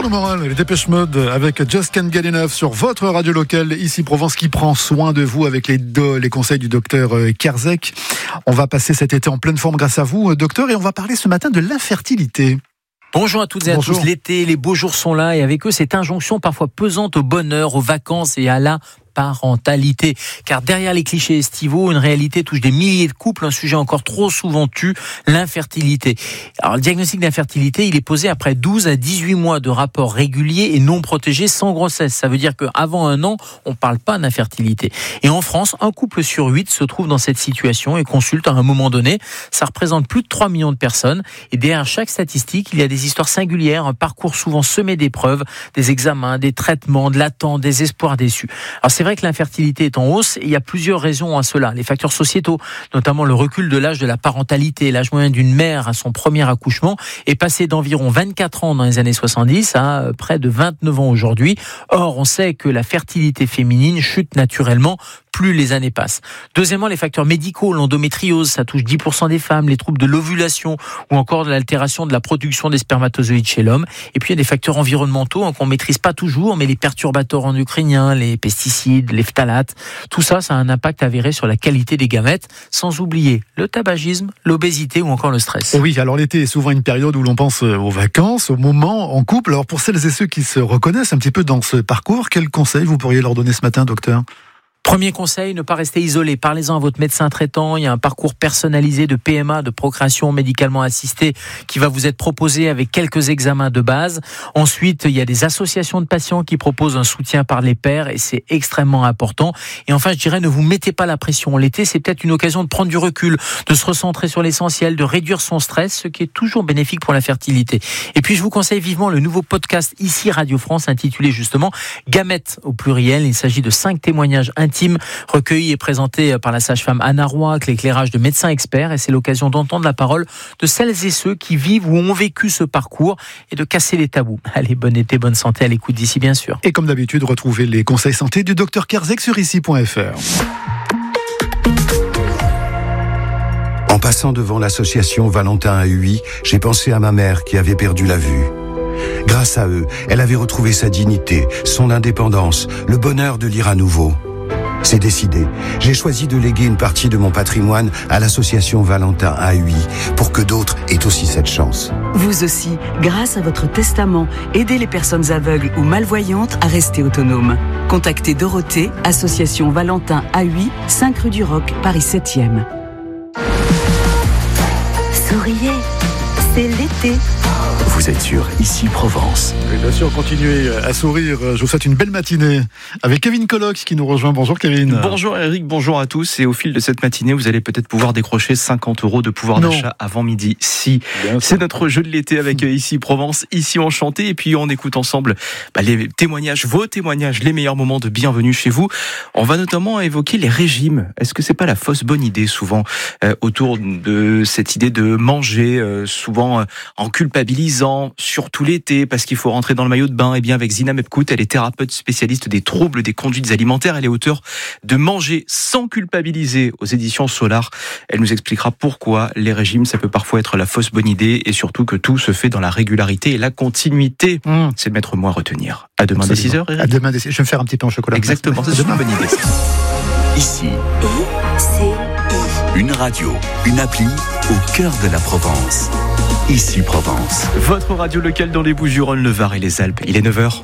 le moral, les Dépêche Mode avec Just Can't Get Enough sur votre radio locale, ici Provence, qui prend soin de vous avec les conseils du docteur Kerzek. On va passer cet été en pleine forme grâce à vous, docteur, et on va parler ce matin de l'infertilité. Bonjour à toutes et à tous. L'été, les beaux jours sont là et avec eux cette injonction parfois pesante au bonheur, aux vacances et à la parentalité. Car derrière les clichés estivaux, une réalité touche des milliers de couples, un sujet encore trop souvent tu, l'infertilité. Alors le diagnostic d'infertilité, il est posé après 12 à 18 mois de rapports réguliers et non protégés sans grossesse. Ça veut dire qu'avant un an, on ne parle pas d'infertilité. Et en France, un couple sur 8 se trouve dans cette situation et consulte à un moment donné. Ça représente plus de 3 millions de personnes. Et derrière chaque statistique, il y a des histoires singulières, un parcours souvent semé d'épreuves, des examens, des traitements, de l'attente, des espoirs déçus. Alors c'est vrai que l'infertilité est en hausse et il y a plusieurs raisons à cela. Les facteurs sociétaux, notamment le recul de l'âge de la parentalité. L'âge moyen d'une mère à son premier accouchement est passé d'environ 24 ans dans les années 70 à près de 29 ans aujourd'hui. Or, on sait que la fertilité féminine chute naturellement plus les années passent. Deuxièmement, les facteurs médicaux, l'endométriose, ça touche 10% des femmes, les troubles de l'ovulation ou encore de l'altération de la production des spermatozoïdes chez l'homme. Et puis il y a des facteurs environnementaux qu'on ne maîtrise pas toujours, mais les perturbateurs endocriniens, les pesticides, les phtalates, tout ça, ça a un impact avéré sur la qualité des gamètes, sans oublier le tabagisme, l'obésité ou encore le stress. Oui, alors l'été est souvent une période où l'on pense aux vacances, aux moments en couple. Alors pour celles et ceux qui se reconnaissent un petit peu dans ce parcours, quels conseils vous pourriez leur donner ce matin, docteur ? Premier conseil, ne pas rester isolé. Parlez-en à votre médecin traitant. Il y a un parcours personnalisé de PMA, de procréation médicalement assistée, qui va vous être proposé avec quelques examens de base. Ensuite, il y a des associations de patients qui proposent un soutien par les pairs et c'est extrêmement important. Et enfin, je dirais, ne vous mettez pas la pression. L'été, c'est peut-être une occasion de prendre du recul, de se recentrer sur l'essentiel, de réduire son stress, ce qui est toujours bénéfique pour la fertilité. Et puis, je vous conseille vivement le nouveau podcast ici Radio France, intitulé justement Gamètes au pluriel. Il s'agit de 5 témoignages intimes recueilli et présenté par la sage-femme Anna Roy avec l'éclairage de médecins experts, et c'est l'occasion d'entendre la parole de celles et ceux qui vivent ou ont vécu ce parcours et de casser les tabous. Allez, bon été, bonne santé à l'écoute d'ici bien sûr. Et comme d'habitude, retrouvez les conseils santé du docteur Kerzek sur ici.fr. En passant devant l'association Valentin à Huy, j'ai pensé à ma mère qui avait perdu la vue. Grâce à eux, elle avait retrouvé sa dignité, son indépendance, le bonheur de lire à nouveau. C'est décidé. J'ai choisi de léguer une partie de mon patrimoine à l'association Valentin à Huy pour que d'autres aient aussi cette chance. Vous aussi, grâce à votre testament, aidez les personnes aveugles ou malvoyantes à rester autonomes. Contactez Dorothée, association Valentin à Huy, 5 rue du Roc, Paris 7e. Souriez, c'est l'été. Vous êtes sur Ici Provence. Et bien sûr, continuez à sourire. Je vous souhaite une belle matinée avec Kevin Collox qui nous rejoint. Bonjour Kevin. Bonjour Eric, bonjour à tous. Et au fil de cette matinée, vous allez peut-être pouvoir décrocher 50 € de pouvoir d'achat avant midi. Si, c'est notre jeu de l'été avec Ici Provence, Ici Enchanté. Et puis on écoute ensemble les témoignages, vos témoignages, les meilleurs moments de bienvenue chez vous. On va notamment évoquer les régimes. Est-ce que c'est pas la fausse bonne idée souvent autour de cette idée de manger souvent en culpabilisant, surtout l'été, parce qu'il faut rentrer dans le maillot de bain? Et bien avec Zina Mepkout, elle est thérapeute spécialiste des troubles des conduites alimentaires. Elle est auteure de Manger sans culpabiliser aux éditions Solar. Elle nous expliquera pourquoi les régimes, ça peut parfois être la fausse bonne idée et surtout que tout se fait dans la régularité et la continuité. C'est le maître mot à retenir. À demain dès 6h, Eric. À demain dès 6h. Je vais me faire un petit pain au chocolat. Exactement, c'est une bonne idée. Ici, une radio, une appli au cœur de la Provence. Ici Provence. Votre radio locale dans les Bouches-du-Rhône, le Var et les Alpes. Il est 9h.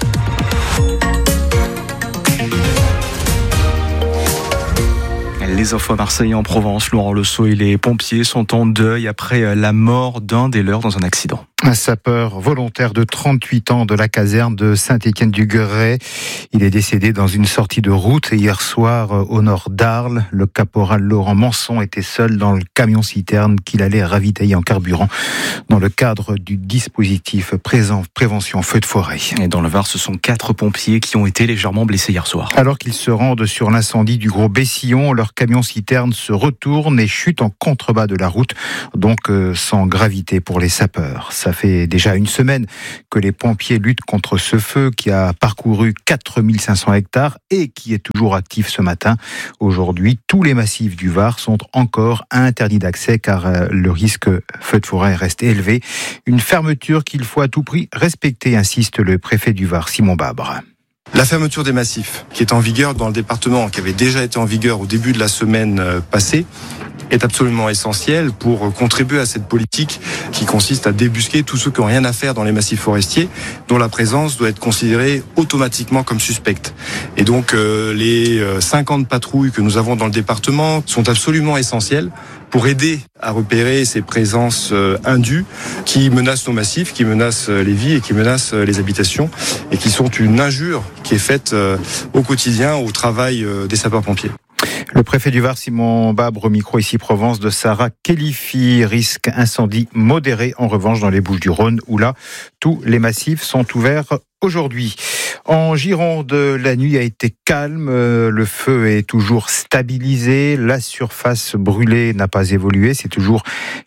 Les infos à Marseille et en Provence, Laurent Lesso et les pompiers sont en deuil après la mort d'un des leurs dans un accident. Un sapeur volontaire de 38 ans de la caserne de Saint-Étienne-du-Guéret. Il est décédé dans une sortie de route hier soir au nord d'Arles. Le caporal Laurent Manson était seul dans le camion-citerne qu'il allait ravitailler en carburant dans le cadre du dispositif prévention feu de forêt. Et dans le Var, ce sont 4 pompiers qui ont été légèrement blessés hier soir. Alors qu'ils se rendent sur l'incendie du Gros Bessillon, leur camion-citerne se retourne et chute en contrebas de la route, donc sans gravité pour les sapeurs. Ça fait déjà une semaine que les pompiers luttent contre ce feu qui a parcouru 4500 hectares et qui est toujours actif ce matin. Aujourd'hui, tous les massifs du Var sont encore interdits d'accès car le risque feu de forêt reste élevé. Une fermeture qu'il faut à tout prix respecter, insiste le préfet du Var, Simon Babre. La fermeture des massifs, qui est en vigueur dans le département, qui avait déjà été en vigueur au début de la semaine passée, est absolument essentielle pour contribuer à cette politique qui consiste à débusquer tous ceux qui n'ont rien à faire dans les massifs forestiers, dont la présence doit être considérée automatiquement comme suspecte. Et donc les 50 patrouilles que nous avons dans le département sont absolument essentielles pour aider à repérer ces présences indues qui menacent nos massifs, qui menacent les vies et qui menacent les habitations et qui sont une injure qui est faite au quotidien au travail des sapeurs-pompiers. Le préfet du Var, Simon Babre, au micro ici Provence de Sarah Kelifi. Risque incendie modéré en revanche dans les Bouches-du-Rhône où là, tous les massifs sont ouverts aujourd'hui. En Gironde, la nuit a été calme, le feu est toujours stabilisé, la surface brûlée n'a pas évolué, c'est toujours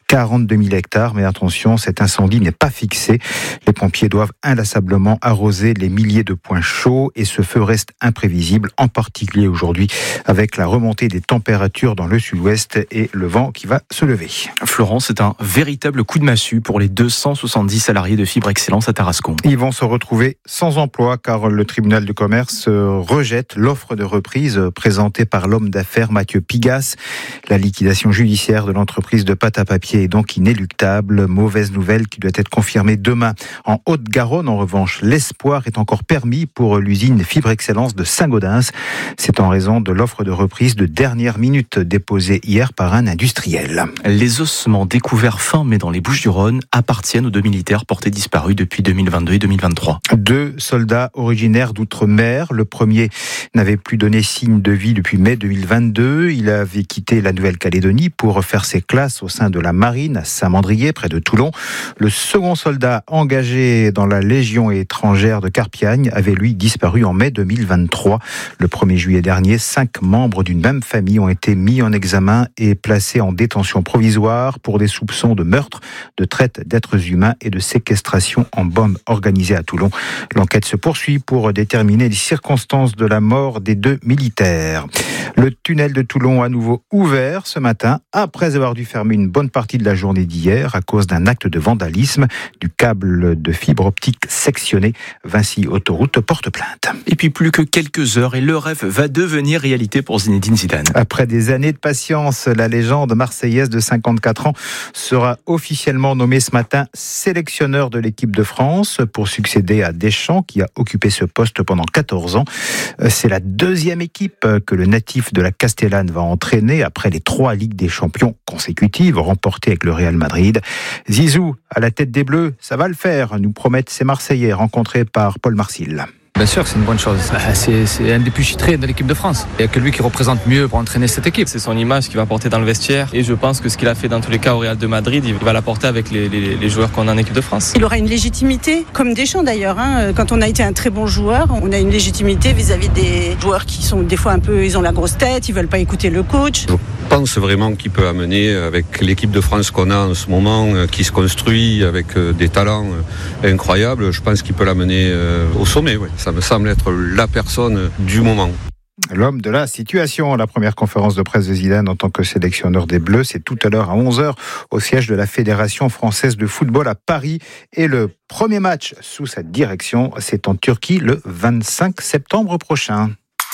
42 000 hectares, mais attention, cet incendie n'est pas fixé. Les pompiers doivent inlassablement arroser les milliers de points chauds et ce feu reste imprévisible, en particulier aujourd'hui avec la remontée des températures dans le sud-ouest et le vent qui va se lever. Florence, c'est un véritable coup de massue pour les 270 salariés de Fibre Excellence à Tarascon. Ils vont se retrouver sans emploi car le tribunal de commerce rejette l'offre de reprise présentée par l'homme d'affaires Mathieu Pigas. La liquidation judiciaire de l'entreprise de pâte à papier est donc inéluctable. Mauvaise nouvelle qui doit être confirmée demain. En Haute-Garonne, en revanche, l'espoir est encore permis pour l'usine Fibre Excellence de Saint-Gaudens. C'est en raison de l'offre de reprise de dernière minute déposée hier par un industriel. Les ossements découverts fin mai dans les Bouches-du-Rhône appartiennent aux 2 militaires portés disparus depuis 2022 et 2023. 2 soldats originaires d'outre-mer. Le premier n'avait plus donné signe de vie depuis mai 2022. Il avait quitté la Nouvelle-Calédonie pour faire ses classes au sein de la marine à Saint-Mandrier, près de Toulon. Le second soldat engagé dans la Légion étrangère de Carpiagne avait lui disparu en mai 2023. Le 1er juillet dernier, 5 membres d'une même famille ont été mis en examen et placés en détention provisoire pour des soupçons de meurtre, de traite d'êtres humains et de séquestration en bombe organisée à Toulon. L'enquête se poursuit pour déterminer les circonstances de la mort des 2 militaires. Le tunnel de Toulon à nouveau ouvert ce matin, après avoir dû fermer une bonne partie de la journée d'hier à cause d'un acte de vandalisme, du câble de fibre optique sectionné. Vinci Autoroute porte plainte. Et puis plus que quelques heures et le rêve va devenir réalité pour Zinedine Zidane. Après des années de patience, la légende marseillaise de 54 ans sera officiellement nommée ce matin sélectionneur de l'équipe de France pour succéder à Deschamps qui a occupé ce poste pendant 14 ans. C'est la 2e équipe que le natif de la Castellane va entraîner après les 3 Ligues des Champions consécutives remportées avec le Real Madrid. Zizou, à la tête des Bleus, ça va le faire, nous promettent ces Marseillais rencontrés par Paul Marcil. Bien sûr, c'est une bonne chose. C'est un des plus chitrés de l'équipe de France. Il n'y a que lui qui représente mieux pour entraîner cette équipe. C'est son image qu'il va porter dans le vestiaire. Et je pense que ce qu'il a fait dans tous les cas au Real de Madrid, il va l'apporter avec les joueurs qu'on a en équipe de France. Il aura une légitimité, comme Deschamps d'ailleurs. Quand on a été un très bon joueur, on a une légitimité vis-à-vis des joueurs qui sont des fois un peu, ils ont la grosse tête, ils veulent pas écouter le coach. Je pense vraiment qu'il peut amener, avec l'équipe de France qu'on a en ce moment, qui se construit avec des talents incroyables, je pense qu'il peut l'amener au sommet. Ouais. Ça me semble être la personne du moment. L'homme de la situation. La première conférence de presse de Zidane en tant que sélectionneur des Bleus, c'est tout à l'heure à 11h au siège de la Fédération française de football à Paris. Et le premier match sous sa direction, c'est en Turquie le 25 septembre prochain.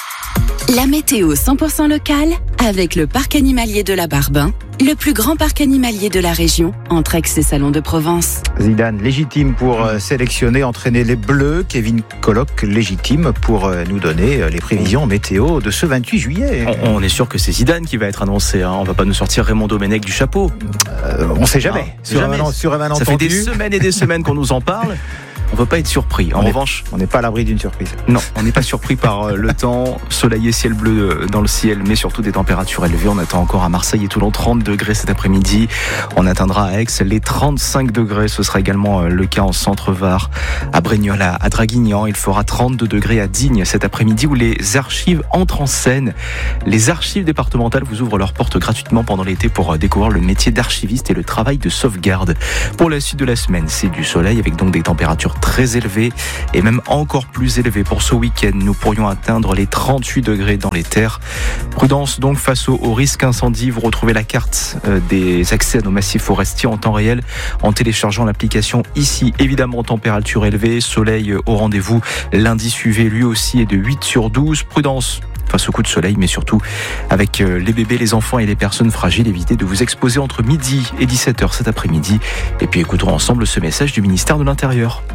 La météo 100% locale avec le parc animalier de la Barbin, le plus grand parc animalier de la région, entre Aix et Salon de Provence. Zidane légitime pour sélectionner, entraîner les Bleus. Kevin Colloc légitime pour nous donner les prévisions météo de ce 28 juillet. On est sûr que c'est Zidane qui va être annoncé. On va pas nous sortir Raymond Domenech du chapeau. On sait jamais. Sur un malentendu. Ça fait des semaines et des semaines qu'on nous en parle. on ne veut pas être surpris. En revanche, on n'est pas à l'abri d'une surprise. Non, on n'est pas surpris par le temps, soleil et ciel bleu dans le ciel, mais surtout des températures élevées. On attend encore à Marseille et Toulon 30 degrés cet après-midi. On atteindra à Aix les 35 degrés. Ce sera également le cas en Centre-Var, à Brignoles, à Draguignan. Il fera 32 degrés à Digne cet après-midi où les archives entrent en scène. Les archives départementales vous ouvrent leurs portes gratuitement pendant l'été pour découvrir le métier d'archiviste et le travail de sauvegarde. Pour la suite de la semaine, c'est du soleil avec donc des températures très élevées et même encore plus élevées. Pour ce week-end, nous pourrions atteindre les 38 degrés dans les terres. Prudence donc face au risque incendie. Vous retrouvez la carte des accès à nos massifs forestiers en temps réel en téléchargeant l'application ici. Évidemment, température élevée, soleil au rendez-vous. L'indice UV lui aussi est de 8 sur 12. Prudence face au coup de soleil, mais surtout avec les bébés, les enfants et les personnes fragiles, évitez de vous exposer entre midi et 17h cet après-midi. Et puis écoutons ensemble ce message du ministère de l'Intérieur.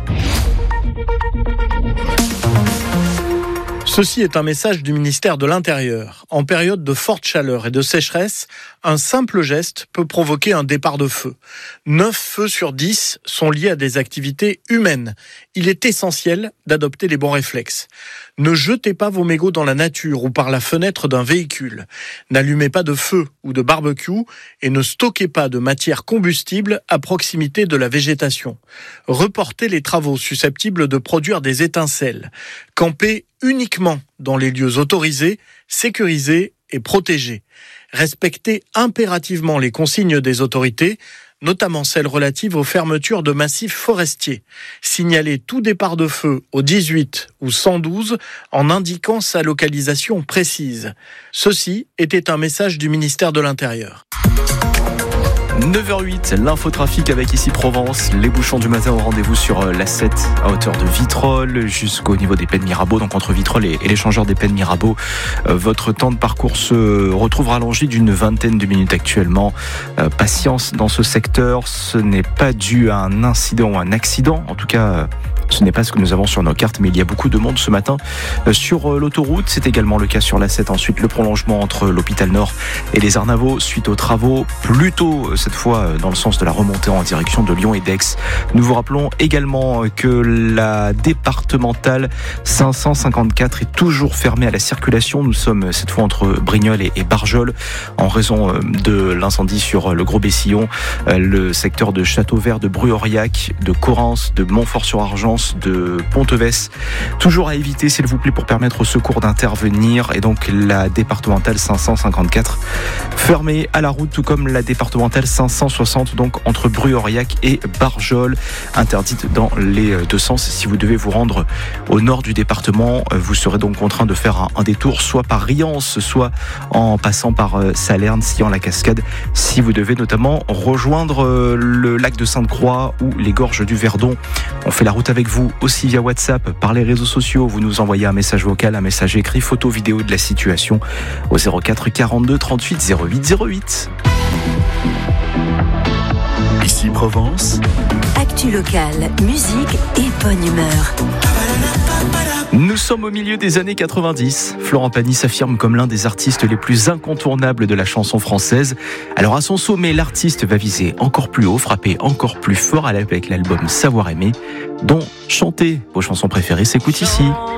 Ceci est un message du ministère de l'Intérieur. En période de forte chaleur et de sécheresse, un simple geste peut provoquer un départ de feu. 9 feux sur 10 sont liés à des activités humaines. Il est essentiel d'adopter les bons réflexes. Ne jetez pas vos mégots dans la nature ou par la fenêtre d'un véhicule. N'allumez pas de feu ou de barbecue et ne stockez pas de matière combustible à proximité de la végétation. Reportez les travaux susceptibles de produire des étincelles. Campez uniquement dans les lieux autorisés, sécurisés et protégés. Respectez impérativement les consignes des autorités, notamment celles relatives aux fermetures de massifs forestiers. Signalez tout départ de feu au 18 ou 112 en indiquant sa localisation précise. Ceci était un message du ministère de l'Intérieur. 9h08, l'infotrafic avec ici Provence. Les bouchons du matin au rendez-vous sur l'A7 à hauteur de Vitrolles jusqu'au niveau des Pennes Mirabeau, donc entre Vitrolles et l'échangeur des Pennes Mirabeau. Votre temps de parcours se retrouve rallongé d'une vingtaine de minutes actuellement. Patience dans ce secteur, ce n'est pas dû à un incident ou un accident, en tout cas ce n'est pas ce que nous avons sur nos cartes, mais il y a beaucoup de monde ce matin sur l'autoroute. C'est également le cas sur l'A7. Ensuite, le prolongement entre l'hôpital Nord et les Arnavaux suite aux travaux, plutôt cette fois dans le sens de la remontée en direction de Lyon et d'Aix. Nous vous rappelons également que la départementale 554 est toujours fermée à la circulation. Nous sommes cette fois entre Brignoles et Barjol en raison de l'incendie sur le Gros Bessillon, le secteur de Châteauvert, de Bruy-Aurillac, de Correns, de Montfort-sur-Argence, de Ponteves. Toujours à éviter, s'il vous plaît, pour permettre aux secours d'intervenir. Et donc la départementale 554 fermée à la route, tout comme la départementale 560, donc entre Bruy-Aurillac et Barjol, interdite dans les deux sens. Si vous devez vous rendre au nord du département, vous serez donc contraint de faire un détour, soit par Riance, soit en passant par Salerne, sillant la Cascade, si vous devez notamment rejoindre le lac de Sainte-Croix ou les gorges du Verdon. On fait la route avec vous aussi via WhatsApp, par les réseaux sociaux. Vous nous envoyez un message vocal, un message écrit, photo, vidéo de la situation au 04 42 38 08 08. Ici Provence. Actu locale, musique et bonne humeur. Nous sommes au milieu des années 90. Florent Pagny s'affirme comme l'un des artistes les plus incontournables de la chanson française. Alors à son sommet, l'artiste va viser encore plus haut, frapper encore plus fort avec l'album Savoir aimer, dont chanter vos chansons préférées s'écoute ici.